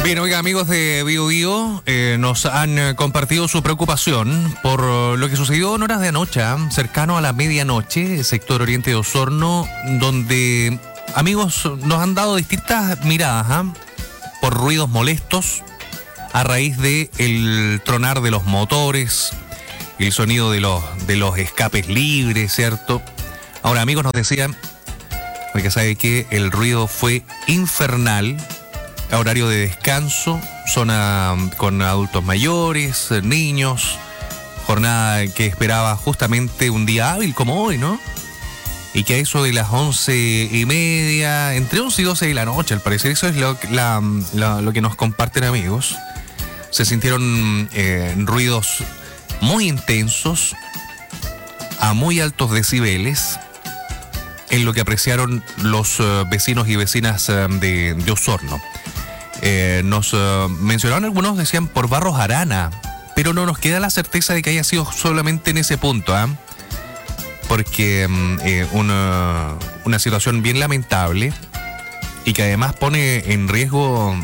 Bien, oiga, amigos de Bio Bio, nos han compartido su preocupación por lo que sucedió en horas de anoche, cercano a la medianoche, sector oriente de Osorno, donde amigos nos han dado distintas miradas por ruidos molestos a raíz de el tronar de los motores, el sonido de los escapes libres, ¿cierto? Ahora, amigos, nos decían, porque sabe que el ruido fue infernal, a horario de descanso, zona con adultos mayores, niños, jornada que esperaba justamente un día hábil como hoy, ¿no? Y que a eso de las 11:30, entre 11 y 12 de la noche, al parecer, eso es lo que nos comparten amigos. Se sintieron ruidos muy intensos, a muy altos decibeles, en lo que apreciaron los vecinos y vecinas de Osorno. Nos mencionaron algunos, decían por Barros Arana, pero no nos queda la certeza de que haya sido solamente en ese punto, porque una situación bien lamentable y que además pone en riesgo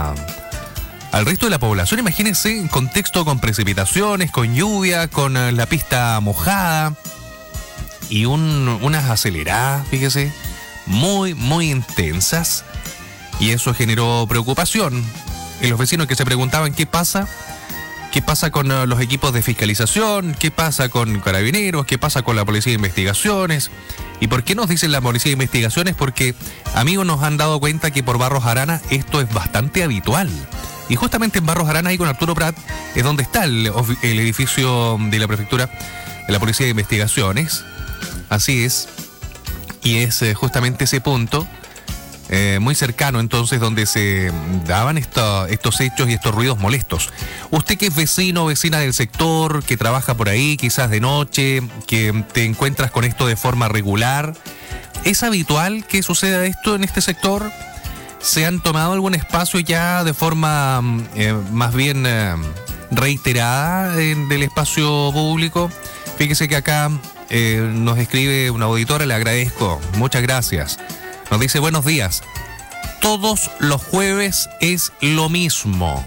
al resto de la población. Imagínense en contexto con precipitaciones, con lluvia, con la pista mojada y unas aceleradas, fíjese, muy, muy intensas. Y eso generó preocupación en los vecinos que se preguntaban qué pasa con los equipos de fiscalización, qué pasa con carabineros, qué pasa con la policía de investigaciones. ¿Y por qué nos dicen la policía de investigaciones? Porque amigos nos han dado cuenta que por Barros Arana esto es bastante habitual. Y justamente en Barros Arana, ahí con Arturo Prat, es donde está el edificio de la prefectura de la policía de investigaciones. Así es. Y es justamente ese punto muy cercano entonces donde se daban estos hechos y estos ruidos molestos. Usted que es vecino o vecina del sector, que trabaja por ahí quizás de noche, que te encuentras con esto de forma regular, ¿es habitual que suceda esto en este sector? ¿Se han tomado algún espacio ya de forma más bien reiterada del espacio público? Fíjese que acá nos escribe una auditora, le agradezco, muchas gracias. Nos dice, buenos días, todos los jueves es lo mismo.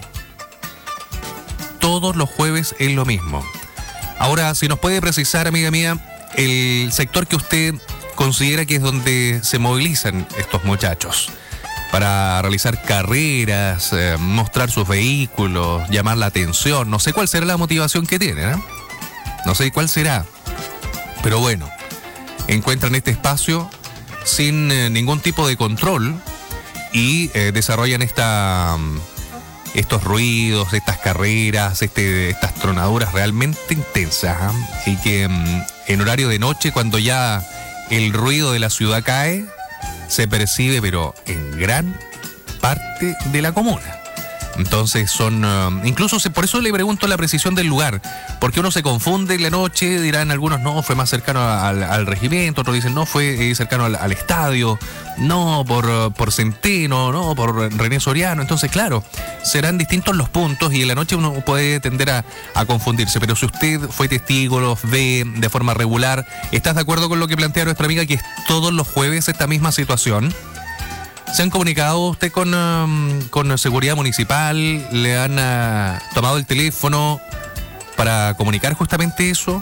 Todos los jueves es lo mismo. Ahora, si nos puede precisar, amiga mía, el sector que usted considera que es donde se movilizan estos muchachos para realizar carreras, mostrar sus vehículos, llamar la atención. No sé cuál será la motivación que tienen, ¿eh? No sé cuál será. Pero bueno, encuentran este espacio sin ningún tipo de control y desarrollan estos ruidos, estas carreras, estas tronaduras realmente intensas, y que en horario de noche, cuando ya el ruido de la ciudad cae, se percibe pero en gran parte de la comuna. Entonces incluso por eso le pregunto la precisión del lugar, porque uno se confunde en la noche, dirán algunos, no, fue más cercano al regimiento, otros dicen, no, fue cercano al estadio, no, por Centeno, no, por René Soriano. Entonces, claro, serán distintos los puntos y en la noche uno puede tender a confundirse, pero si usted fue testigo, los ve de forma regular, ¿estás de acuerdo con lo que plantea nuestra amiga, que es todos los jueves esta misma situación? ¿Se han comunicado usted con seguridad municipal? ¿Le han tomado el teléfono para comunicar justamente eso?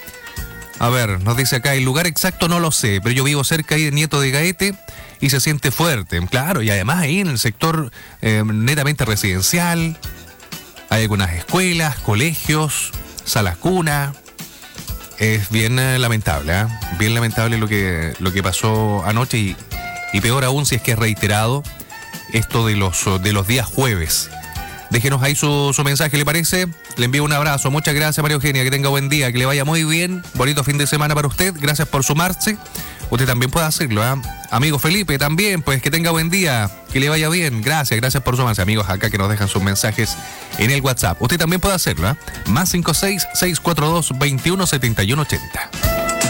A ver, nos dice acá, el lugar exacto no lo sé, pero yo vivo cerca ahí de Nieto de Gaete y se siente fuerte. Claro, y además ahí en el sector netamente residencial, hay algunas escuelas, colegios, salas cuna. Es bien lamentable, bien lamentable lo que pasó anoche y peor aún si es que es reiterado esto de los días jueves. Déjenos ahí su mensaje, ¿le parece? Le envío un abrazo. Muchas gracias, María Eugenia. Que tenga buen día, que le vaya muy bien. Bonito fin de semana para usted. Gracias por sumarse. Usted también puede hacerlo, Amigo Felipe, también, pues que tenga buen día, que le vaya bien. Gracias por sumarse. Amigos acá que nos dejan sus mensajes en el WhatsApp. Usted también puede hacerlo, +56 642 21 71 80.